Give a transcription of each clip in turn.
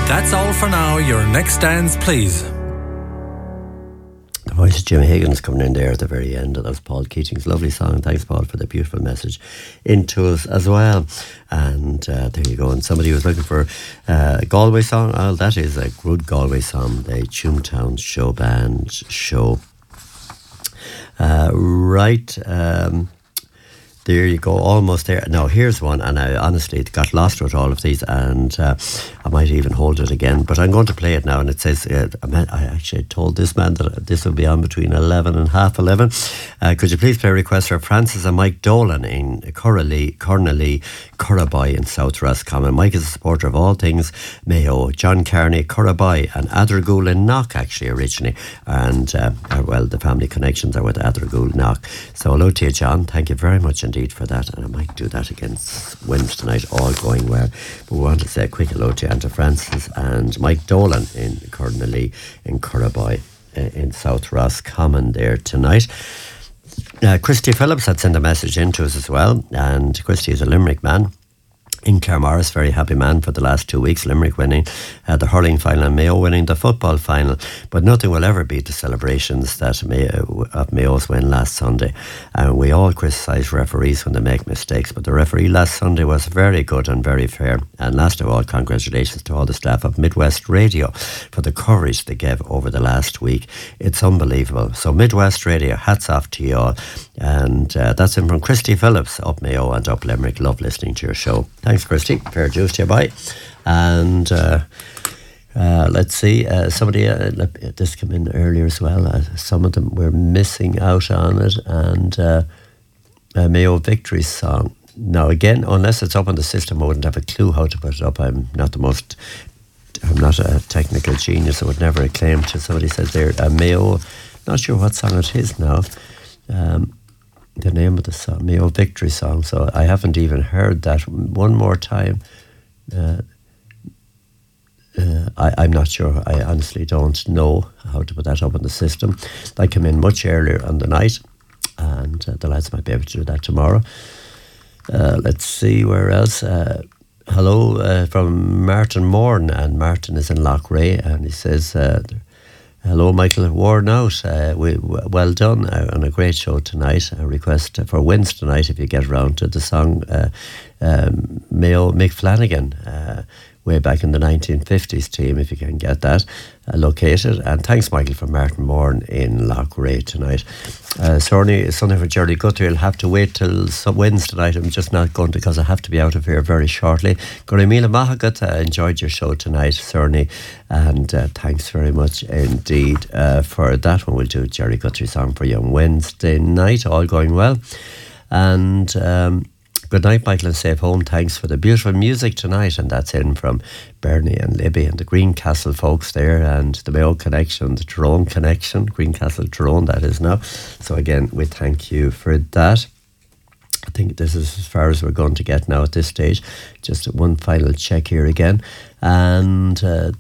That's all for now. Your next dance, please. The voice of Jim Higgins coming in there at the very end. That was Paul Keating's lovely song. Thanks, Paul, for the beautiful message into us as well. And there you go. And somebody was looking for a Galway song. Well, that is a good Galway song. The Toontown Show Band show. Right. There you go, almost there. Now, here's one, and I honestly got lost with all of these, and I might even hold it again, but I'm going to play it now, and it says, I actually told this man that this will be on between 11 and half 11. Could you please play a request for Francis and Mike Dolan in Cornalee, Curraby in South Roscommon. Mike is a supporter of all things Mayo, John Carney, Curraby, and Athergool in Knock, actually, originally, and, well, the family connections are with Athergool Knock. So, hello to you, John. Thank you very much indeed for that, and I might do that again Wednesday night, all going well. But we want to say a quick hello to Auntie Francis and Mike Dolan in Cornalee in Curraby in South Roscommon there tonight. Christy Phillips had sent a message in to us as well, and Christy is a Limerick man in Claremorris, very happy man for the last 2 weeks. Limerick winning the hurling final and Mayo winning the football final, but nothing will ever beat the celebrations that of Mayo's win last Sunday. And we all criticise referees when they make mistakes, but the referee last Sunday was very good and very fair. And last of all, congratulations to all the staff of Midwest Radio for the coverage they gave over the last week. It's unbelievable. So Midwest Radio, hats off to you all. And that's in from Christy Phillips, up Mayo and up Limerick. Love listening to your show. Thanks, Christy. Fair dues to you. Bye. And let's see. Somebody, this came in earlier as well. Some of them were missing out on it. And Mayo Victory song. Now, again, unless it's up on the system, I wouldn't have a clue how to put it up. I'm not a technical genius. I would never claim to. Somebody says there, Mayo, not sure what song it is now. The name of the song, Mayo Victory song. So I haven't even heard that. One more time. I'm not sure. I honestly don't know how to put that up on the system. I came in much earlier on the night, and the lads might be able to do that tomorrow. Let's see where else. Hello from Martin Morn, and Martin is in Loughrea, and he says, hello, Michael, worn out. Well done on a great show tonight. A request for Wednesday night, if you get around to the song Mayo Mick Flanagan, way back in the 1950s team, if you can get that located. And thanks, Michael, from Martin Morn in Loughrea tonight. Sorry, Sunday for Jerry Guthrie. I'll have to wait till Wednesday night. I'm just not going to, because I have to be out of here very shortly. Gorimila Mahagat, enjoyed your show tonight, Cerny, and thanks very much indeed for that one. We'll do a Jerry Guthrie song for you on Wednesday night, all going well. And good night, Michael, and safe home. Thanks for the beautiful music tonight. And that's in from Bernie and Libby and the Greencastle folks there, and the Mayo connection, the Tyrone connection, Greencastle Tyrone, that is now. So again, we thank you for that. I think this is as far as we're going to get now at this stage. Just one final check here again. And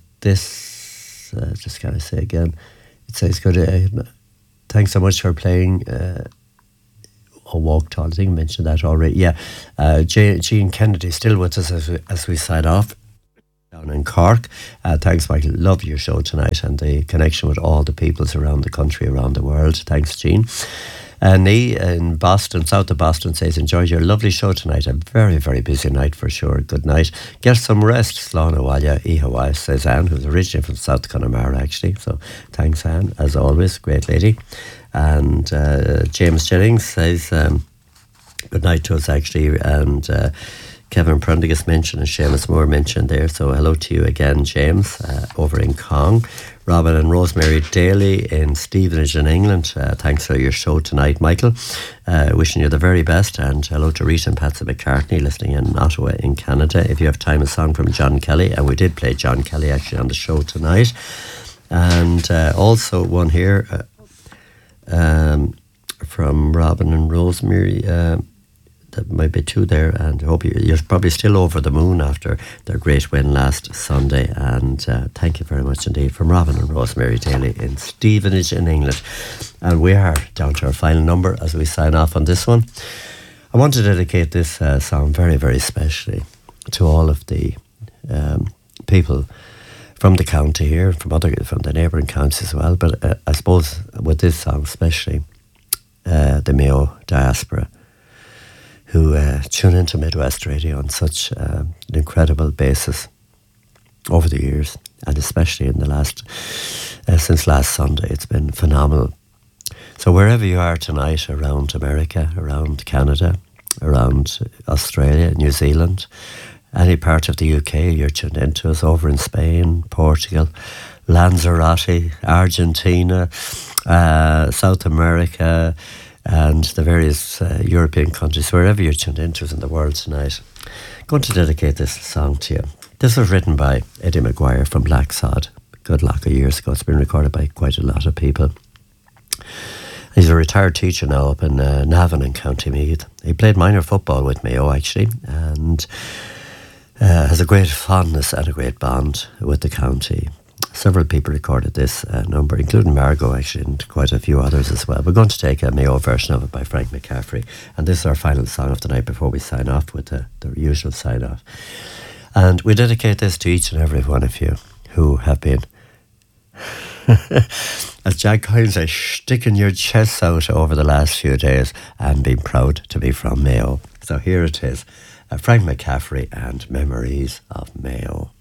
this, just can I say again, it says good. Thanks so much for playing Walk Tall. I think I mentioned that already. Yeah, Jean Kennedy still with us as we sign off down in Cork. Thanks, Michael. Love your show tonight and the connection with all the peoples around the country, around the world. Thanks, Jean. Nee in Boston, south of Boston, says, enjoyed your lovely show tonight. A very, very busy night for sure. Good night. Get some rest. Slán Awalya Ihawa, says Anne, who's originally from South Connemara, actually. So thanks, Anne, as always. Great lady. And James Jennings says good night to us, actually, and Kevin Prendergast mentioned and Seamus Moore mentioned there, so hello to you again, James, over in Cong. Robin and Rosemary Daly in Stevenage in England, thanks for your show tonight, Michael. Wishing you the very best, and hello to Rita and Patsy McCartney listening in Ottawa in Canada. If you have time, a song from John Kelly, and we did play John Kelly actually on the show tonight. And also one here from Robin and Rosemary. There might be two there, and I hope you're probably still over the moon after their great win last Sunday. And thank you very much indeed from Robin and Rosemary Daly in Stevenage in England. And we are down to our final number as we sign off on this one. I want to dedicate this song very, very specially to all of the people from the county here, from the neighbouring counties as well. But I suppose with this song especially, the Mayo diaspora, who tune into Midwest Radio on such an incredible basis over the years, and especially in the since last Sunday, it's been phenomenal. So wherever you are tonight, around America, around Canada, around Australia, New Zealand, any part of the UK you're tuned into us, over in Spain, Portugal, Lanzarote, Argentina, South America, and the various European countries, wherever you're tuned into us in the world tonight. I'm going to dedicate this song to you. This was written by Eddie McGuire from Black Sod a good lot of years ago. It's been recorded by quite a lot of people. He's a retired teacher now up in Navan in County Meath. He played minor football with Mayo, actually, and has a great fondness and a great bond with the county. Several people recorded this number, including Margot, actually, and quite a few others as well. We're going to take a Mayo version of it by Frank McCaffrey, and this is our final song of the night before we sign off with the usual sign-off. And we dedicate this to each and every one of you who have been, as Jack Coyne says, sticking your chests out over the last few days and being proud to be from Mayo. So here it is, Frank McCaffrey and Memories of Mayo.